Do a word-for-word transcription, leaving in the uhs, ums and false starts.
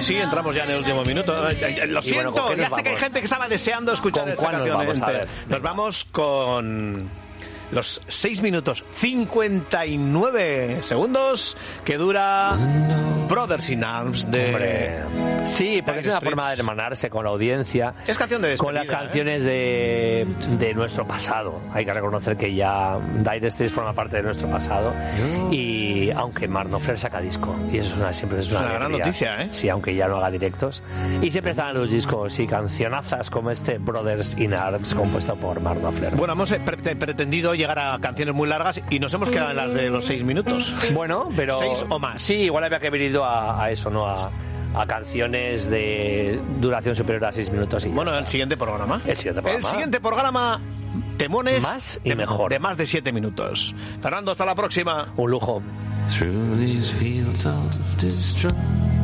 sí, entramos ya en el último minuto. Lo siento, bueno, ya sé que hay gente que estaba deseando escuchar esta canción. Nos vamos, a ver, nos vamos con los seis minutos cincuenta y nueve segundos que dura Brothers in Arms de... Hombre. Sí, porque Dire es una Streets. Forma de hermanarse con la audiencia. Es canción de despedida, con las canciones ¿eh? de, de nuestro pasado. Hay que reconocer que ya Dire Straits forma parte de nuestro pasado. Y aunque Mark Knopfler saca disco, y eso es una, siempre es una, es una gran noticia, ¿eh? Sí, aunque ya no haga directos. Y siempre están en los discos y cancionazas como este Brothers in Arms, compuesto por Mark Knopfler. Bueno, hemos pre- pretendido llegar a canciones muy largas y nos hemos quedado en las de los seis minutos. Bueno, pero... Seis o más. Sí, igual había que haber ido a, a eso, ¿no? A, a canciones de duración superior a seis minutos. Y bueno, el siguiente programa. El siguiente programa. El siguiente programa, temones más y de, mejor. de más de siete minutos. Fernando, hasta la próxima. Un lujo.